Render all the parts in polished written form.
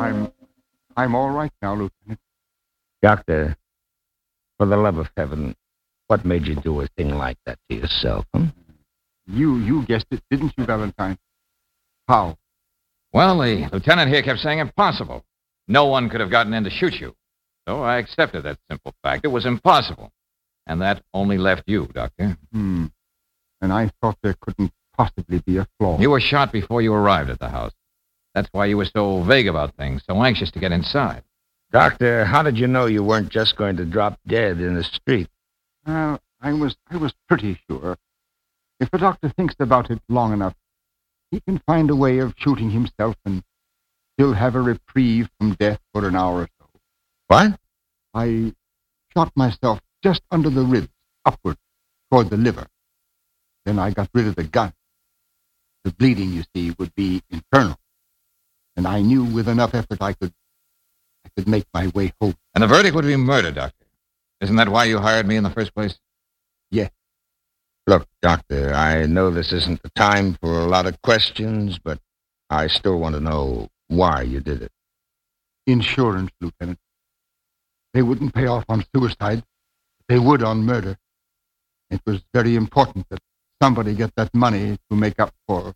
I'm all right now, Lieutenant. Doctor, for the love of heaven, what made you do a thing like that to yourself, huh? You guessed it, didn't you, Valentine? How? Well, the lieutenant here kept saying impossible. No one could have gotten in to shoot you. So I accepted that simple fact. It was impossible. And that only left you, Doctor. And I thought there couldn't possibly be a flaw. You were shot before you arrived at the house. That's why you were so vague about things, so anxious to get inside. Doctor, how did you know you weren't just going to drop dead in the street? Well, I was pretty sure. If a doctor thinks about it long enough, he can find a way of shooting himself and still have a reprieve from death for an hour or so. What? I shot myself just under the ribs, upward, toward the liver. Then I got rid of the gun. The bleeding, you see, would be internal. And I knew with enough effort I could make my way home. And the verdict would be murder, Doctor. Isn't that why you hired me in the first place? Yes. Look, Doctor, I know this isn't the time for a lot of questions, but I still want to know why you did it. Insurance, Lieutenant. They wouldn't pay off on suicide. They would on murder. It was very important that somebody get that money to make up for,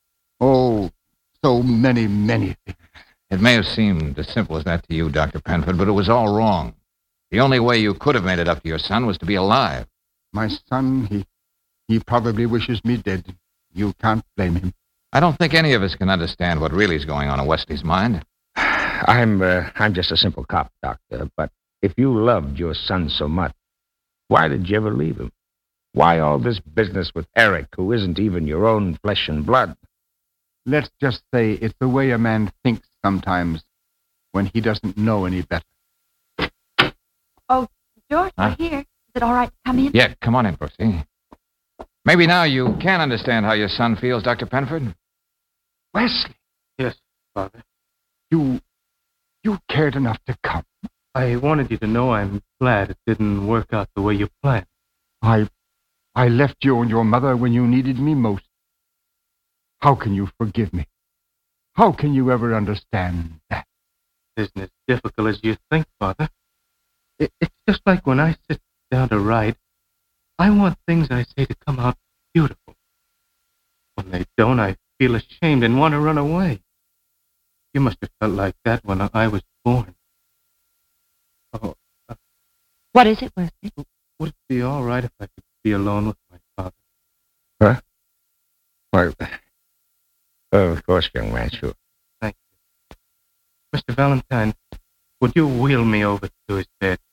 so many, many things. It may have seemed as simple as that to you, Dr. Penford, but it was all wrong. The only way you could have made it up to your son was to be alive. My son, he probably wishes me dead. You can't blame him. I don't think any of us can understand what really is going on in Wesley's mind. I'm just a simple cop, Doctor, but if you loved your son so much, why did you ever leave him? Why all this business with Eric, who isn't even your own flesh and blood? Let's just say it's the way a man thinks sometimes when he doesn't know any better. Oh, George, you're here. Is it all right to come in? Yeah, come on in, Brooksy. Maybe now you can understand how your son feels, Dr. Penford. Wesley. Yes, Father. You cared enough to come. I wanted you to know I'm glad it didn't work out the way you planned. I left you and your mother when you needed me most. How can you forgive me? How can you ever understand that? It isn't as difficult as you think, Father. It's just like when I sit down to write, I want things I say to come out beautiful. When they don't, I feel ashamed and want to run away. You must have felt like that when I was born. Oh, What is it, Wesley? would it be all right if I could be alone with my father? Huh? Why, of course, young man, sure. Thank you. Mr. Valentine, would you wheel me over to his bed?